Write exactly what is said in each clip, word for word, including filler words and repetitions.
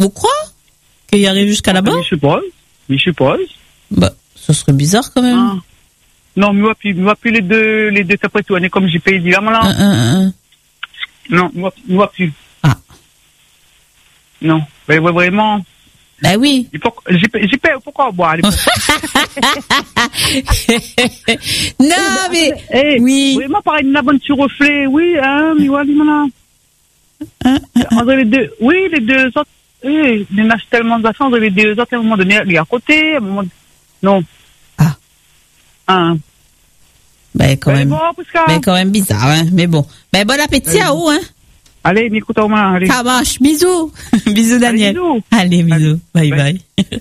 Vous croyez qu'il arrive jusqu'à là-bas? Je suppose. Je suppose. Bah, ce serait bizarre quand même. Ah. Non, moi plus, moi plus les deux, les deux après tout, on est comme j'ai payé dit là, là. Un, un, un. Non, moi, moi plus. Ah. Non, mais ouais, vraiment. Bah oui. J'ai pas, j'ai, j'ai payé, pourquoi boire à l'époque? Non, mais, hey, oui. Vraiment, pareil, une bonne sur reflet, oui, hein, mais voilà, voilà. Hein, hein, Entre les deux, oui, les deux autres, oui, il y en a tellement d'affaires, entre les deux autres, à un moment donné, il est à côté, à un moment donné, non. Ah. Hein. Ben, quand Ben, même. bon, Prisca. Ben, quand même bizarre, hein. Mais bon. Ben, bon appétit Euh, à vous, hein. Allez, m'écoute au moins, allez. Ça marche. Bisous. Bisous, Daniel. Allez, bisous. Allez, bisous. Bye, bye.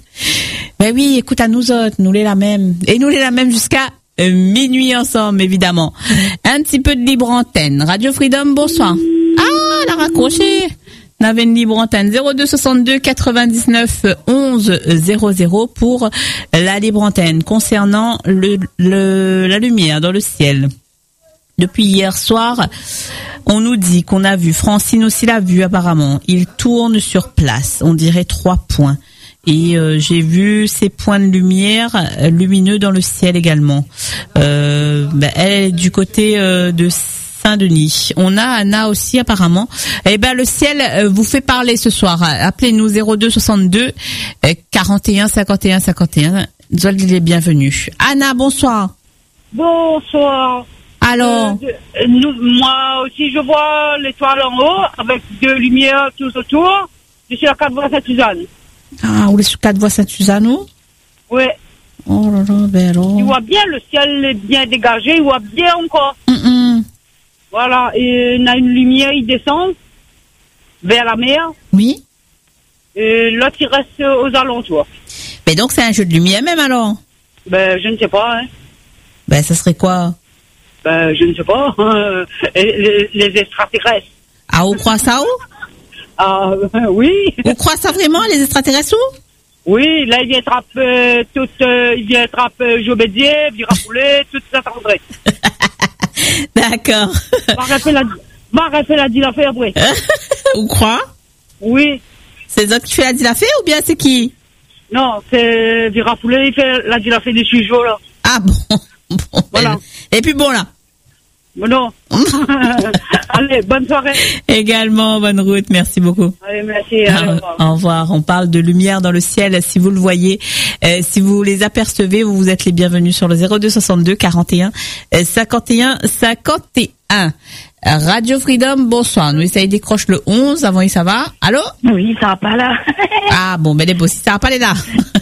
Ben oui, écoute, à nous autres, nous les la même. Et nous les la même jusqu'à euh, minuit ensemble, évidemment. Un petit peu de libre antenne. Radio Freedom, bonsoir. Ah, elle a raccroché. On avait une libre antenne. zéro deux soixante-deux quatre-vingt-dix-neuf onze zéro zéro pour la libre antenne concernant le, le, la lumière dans le ciel. Depuis hier soir, on nous dit qu'on a vu, Francine aussi l'a vu apparemment, il tourne sur place, on dirait trois points. Et euh, j'ai vu ces points de lumière euh, lumineux dans le ciel également. Euh, ben, elle est du côté euh, de Saint-Denis. On a Anna aussi apparemment. Eh ben le ciel euh, vous fait parler ce soir. Appelez-nous zéro deux soixante-deux quarante et un cinquante et un cinquante et un. Vous êtes les bienvenus. Anna, bonsoir. Bonsoir. Alors, euh, nous, moi aussi, je vois l'étoile en haut avec deux lumières tout autour. Je suis à quatre voies Sainte-Suzanne. ah, vous êtes sur quatre voies Sainte-Suzanne, où? Oui. Oh là là, ben alors. Il voit bien, le ciel est bien dégagé, il voit bien encore. Mm-mm. Voilà, et il y a une lumière, il descend vers la mer. Oui. Et l'autre, il reste aux alentours. Mais donc, c'est un jeu de lumière même alors? Ben, je ne sais pas, hein. Ben, ça serait quoi? Ben, je ne sais pas. Hein. Les, les extraterrestres. Ah, on croit ça où? Ah, oui. On croit ça vraiment, les extraterrestres où? Oui, là, il vient attraper tout, euh, il vient attraper Jobédier, il rapouler, tout ça, ça rendrait. D'accord. Marafé l'a dit, Marafé l'a dit l'affaire après. On croit? Oui. C'est l'autre qui fait la dilafé ou bien c'est qui? Non, c'est Virapoulet, il fait la dilafé des sujets, là. Ah bon, bon Voilà. Ben, et puis bon là. Bon, non. Allez, bonne soirée. Également, bonne route, merci beaucoup. Allez, merci. Allez, au revoir. Au revoir. On parle de lumière dans le ciel. Si vous le voyez, euh, si vous les apercevez, vous, vous êtes les bienvenus sur le zéro deux soixante-deux quarante et un cinquante et un cinquante et un. Radio Freedom, bonsoir. Nous, ça y décroche le onze. Avant, ça va? Allô? Oui, ça va pas là. Ah bon, mais les beaux, si ça va pas les là.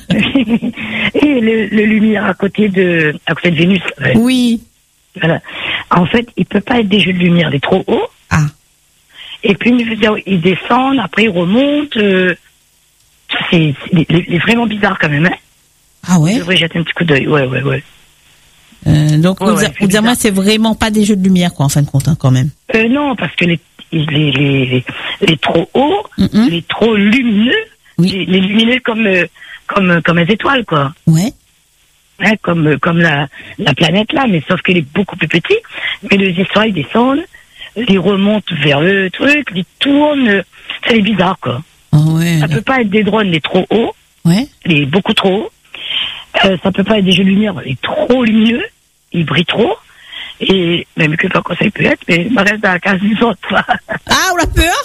Et le, le lumière à côté de, à côté de Vénus. Ouais. Oui. Voilà. En fait, il peut pas être des jeux de lumière, il est trop haut. Ah. Et puis, ils descendent, après ils remontent. Euh, c'est, c'est, c'est vraiment bizarre quand même, hein. Ah ouais? Je devrais jeter un petit coup d'œil, ouais, ouais, ouais. Euh, donc, ouais, vous, ouais, vous dire, moi, c'est vraiment pas des jeux de lumière, quoi, en fin de compte, hein, quand même. Euh, non, parce que les, les, les, les, les trop hauts, Mm-mm. les trop lumineux, Oui. les, les lumineux comme, euh, comme, comme les étoiles, quoi. Ouais. Hein, comme, comme la, la planète là, mais sauf qu'elle est beaucoup plus petite. Mais les étoiles descendent, ils remontent vers le truc, ils tournent. C'est bizarre, quoi. Oh, ouais. Ça peut pas être des drones, les trop hauts, Ouais. les beaucoup trop hauts. Euh, ça peut pas être des jeux de lumière, les trop lumineux, ils brillent trop. Et même que pas quoi ça peut être, mais ça reste à la case des autres, quoi. Ah, on a peur?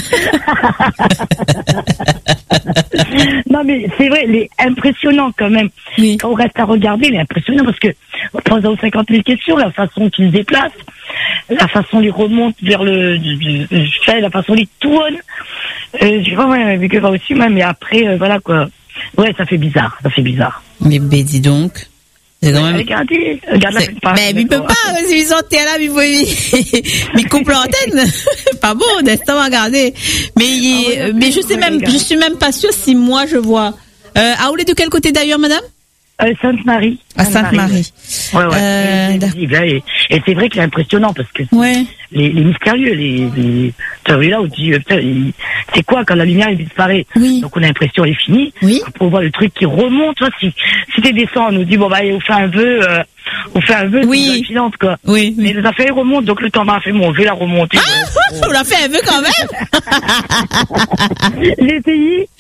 Non, mais c'est vrai, il est impressionnant quand même. Oui. Quand on reste à regarder, il est impressionnant parce que on pose aux cinquante mille questions, la façon qu'il se déplace, la façon il remonte vers le, du, du, fait, la façon il tourne. Euh, je sais pas, ouais, mais que pas aussi, ouais, mais après, euh, voilà, quoi. Ouais, ça fait bizarre, ça fait bizarre. Mais, ben, dis donc. C'est quand même... Regardez, regarde la C'est... Mais il peut pas, si ils sont là, il faut, il coupe l'antenne. Pas bon, d'instant à regarder. Mais, il... ah ouais, mais je sais même, je suis même pas sûre si moi je vois. Euh, à où est de quel côté d'ailleurs, madame? Euh, Sainte-Marie. À Sainte-Marie. Ouais, ouais. Euh, et, et, et c'est vrai qu'il est impressionnant parce que ouais. les, les mystérieux, les, les, tu vois, là où tu dis, putain, il, c'est quoi quand la lumière elle disparaît? Oui. Donc on a l'impression elle est finie. Oui. Après on voit le truc qui remonte. Tu vois, si, si t'es descend, on nous dit bon bah on fait un vœu, euh, on fait un vœu, oui. c'est une finance, quoi. Oui. Mais les affaires remontent, donc le temps m'a fait bon, on veut la remonter. Ah, on l'a fait un vœu quand même. J'ai essayé.